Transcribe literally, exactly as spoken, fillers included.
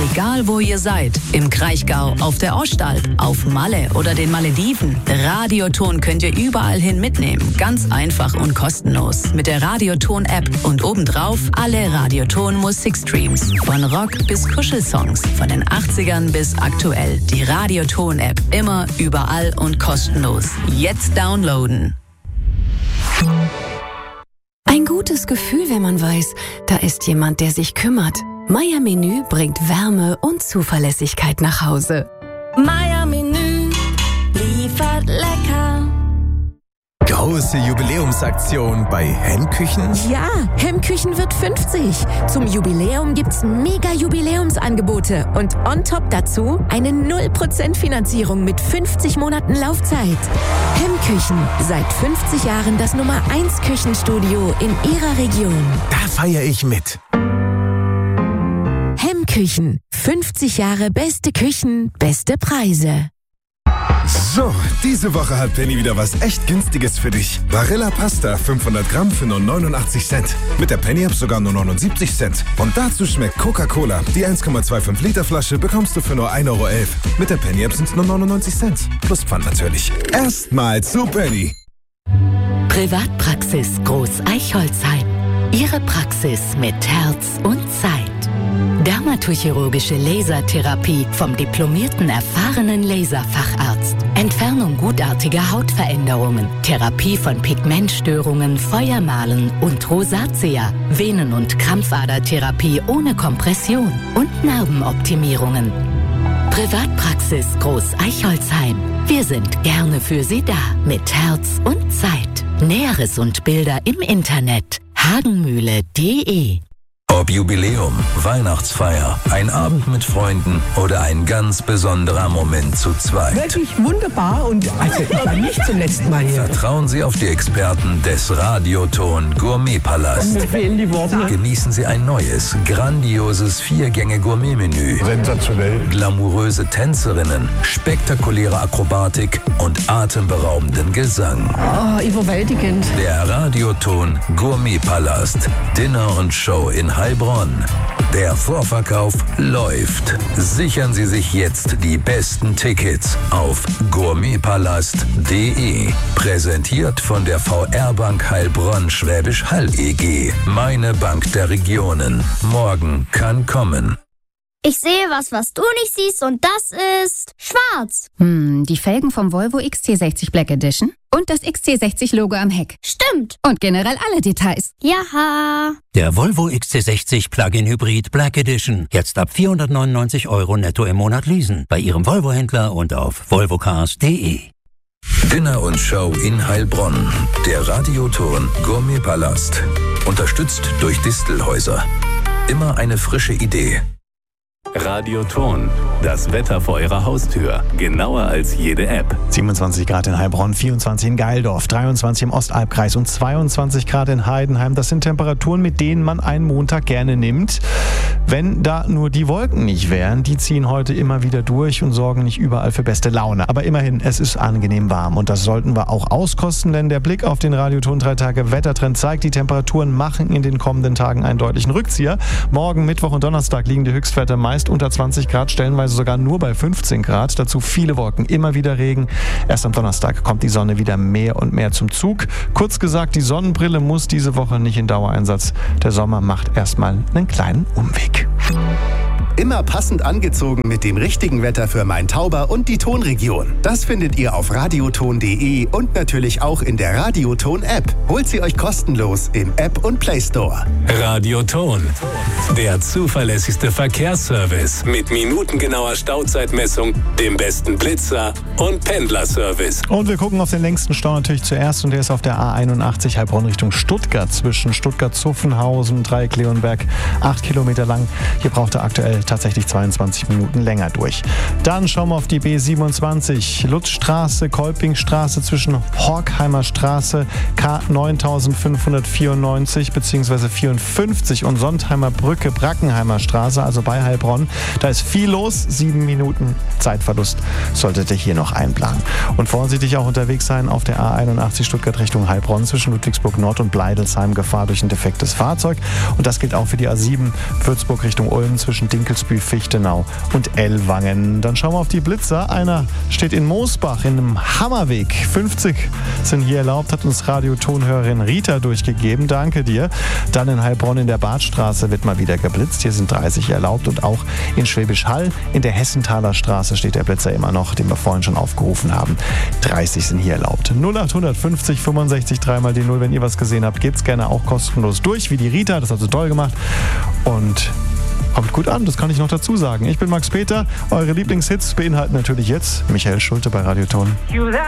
Egal wo ihr seid, im Kraichgau, auf der Ostalb, auf Malle oder den Malediven, Radioton könnt ihr überall hin mitnehmen. Ganz einfach und kostenlos. Mit der Radioton-App und obendrauf alle Radioton-Musikstreams. Von Rock bis Kuschelsongs, von den achtzigern bis aktuell. Die Radioton-App. Immer, überall und kostenlos. Jetzt downloaden. Ein gutes Gefühl, wenn man weiß, da ist jemand, der sich kümmert. Meier Menü bringt Wärme und Zuverlässigkeit nach Hause. Meier Menü liefert lecker. Große Jubiläumsaktion bei Hemmküchen? Ja, Hemmküchen wird fünfzig. Zum Jubiläum gibt's mega Jubiläumsangebote und on top dazu eine null Prozent Finanzierung mit fünfzig Monaten Laufzeit. Hemmküchen, seit fünfzig Jahren das Nummer eins Küchenstudio in Ihrer Region. Da feiere ich mit. Hemmküchen, fünfzig Jahre beste Küchen, beste Preise. So, diese Woche hat Penny wieder was echt Günstiges für dich. Barilla Pasta fünfhundert Gramm für nur neunundachtzig Cent. Mit der Penny-App sogar nur neunundsiebzig Cent. Und dazu schmeckt Coca-Cola. Die eins Komma fünfundzwanzig Liter Flasche bekommst du für nur ein Euro elf. Mit der Penny-App sind es nur neunundneunzig Cent. Plus Pfand natürlich. Erstmal zu Penny. Privatpraxis Groß Eichholzheim. Ihre Praxis mit Herz und Zeit. Dermatochirurgische Lasertherapie vom diplomierten, erfahrenen Laserfacharzt. Entfernung gutartiger Hautveränderungen. Therapie von Pigmentstörungen, Feuermalen und Rosatia. Venen- und Krampfadertherapie ohne Kompression. Und Narbenoptimierungen. Privatpraxis Groß Eichholzheim. Wir sind gerne für Sie da. Mit Herz und Zeit. Näheres und Bilder im Internet. hagenmühle punkt de. Ob Jubiläum, Weihnachtsfeier, ein Abend mit Freunden oder ein ganz besonderer Moment zu zweit. Wirklich wunderbar und also ich war nicht zum letzten Mal hier. Vertrauen Sie auf die Experten des Radioton Gourmetpalast. Mir fehlen die Worte. Genießen Sie ein neues, grandioses Vier-Gänge-Gourmet-Menü. Sensationell. Glamouröse Tänzerinnen, spektakuläre Akrobatik und atemberaubenden Gesang. Oh, überwältigend. Der Radioton Gourmetpalast. Dinner und Show in Heilbronn. Der Vorverkauf läuft. Sichern Sie sich jetzt die besten Tickets auf gourmetpalast punkt de. Präsentiert von der V R-Bank Heilbronn Schwäbisch Hall E G. Meine Bank der Regionen. Morgen kann kommen. Ich sehe was, was du nicht siehst, und das ist schwarz. Hm, die Felgen vom Volvo X C sechzig Black Edition und das X C sechzig Logo am Heck. Stimmt. Und generell alle Details. Jaha. Der Volvo X C sechzig Plug-in Hybrid Black Edition. Jetzt ab vierhundertneunundneunzig Euro netto im Monat leasen. Bei Ihrem Volvo-Händler und auf volvocars punkt de. Dinner und Show in Heilbronn. Der Radioton Gourmetpalast. Unterstützt durch Distelhäuser. Immer eine frische Idee. Radioton, das Wetter vor Ihrer Haustür. Genauer als jede App. siebenundzwanzig Grad in Heilbronn, vierundzwanzig in Geildorf, dreiundzwanzig im Ostalbkreis und zweiundzwanzig Grad in Heidenheim. Das sind Temperaturen, mit denen man einen Montag gerne nimmt. Wenn da nur die Wolken nicht wären, die ziehen heute immer wieder durch und sorgen nicht überall für beste Laune. Aber immerhin, es ist angenehm warm und das sollten wir auch auskosten, denn der Blick auf den Radioton drei Tage Wettertrend zeigt, die Temperaturen machen in den kommenden Tagen einen deutlichen Rückzieher. Morgen, Mittwoch und Donnerstag liegen die Höchstwerte meist unter zwanzig Grad, stellenweise sogar nur bei fünfzehn Grad. Dazu viele Wolken, immer wieder Regen. Erst am Donnerstag kommt die Sonne wieder mehr und mehr zum Zug. Kurz gesagt, die Sonnenbrille muss diese Woche nicht in Dauereinsatz. Der Sommer macht erstmal einen kleinen Umweg. Immer passend angezogen mit dem richtigen Wetter für Main-Tauber und die Tonregion. Das findet ihr auf radioton punkt de und natürlich auch in der Radioton-App. Holt sie euch kostenlos im App und Play Store. Radioton, der zuverlässigste Verkehrsservice mit minutengenauer Stauzeitmessung, dem besten Blitzer und Pendlerservice. Und wir gucken auf den längsten Stau natürlich zuerst und der ist auf der A einundachtzig Heilbronn Richtung Stuttgart zwischen Stuttgart-Zuffenhausen, Dreieck-Leonberg, acht Kilometer lang. Hier braucht er aktuell tatsächlich zweiundzwanzig Minuten länger durch. Dann schauen wir auf die B siebenundzwanzig, Lutzstraße, Kolpingstraße zwischen Horkheimer Straße, K neuntausendfünfhundertvierundneunzig bzw. vierundfünfzig und Sontheimer Brücke, Brackenheimer Straße, also bei Heilbronn. Da ist viel los, sieben Minuten Zeitverlust solltet ihr hier noch einplanen. Und vorsichtig auch unterwegs sein auf der A einundachtzig Stuttgart Richtung Heilbronn zwischen Ludwigsburg Nord und Bleidelsheim, Gefahr durch ein defektes Fahrzeug. Und das gilt auch für die A sieben Würzburg Richtung Ulm zwischen Dinkelsbühl Beispiel Fichtenau und Ellwangen. Dann schauen wir auf die Blitzer. Einer steht in Moosbach in einem Hammerweg. fünfzig sind hier erlaubt, hat uns Radiotonhörerin Rita durchgegeben. Danke dir. Dann in Heilbronn in der Badstraße wird mal wieder geblitzt. Hier sind dreißig erlaubt und auch in Schwäbisch Hall in der Hessenthaler Straße steht der Blitzer immer noch, den wir vorhin schon aufgerufen haben. dreißig sind hier erlaubt. null acht fünfzig fünfundsechzig dreimal die null. Wenn ihr was gesehen habt, gebt's gerne auch kostenlos durch, wie die Rita. Das hat sie toll gemacht. Und kommt gut an, das kann ich noch dazu sagen. Ich bin Max Peter. Eure Lieblingshits beinhalten natürlich jetzt Michael Schulte bei Radioton.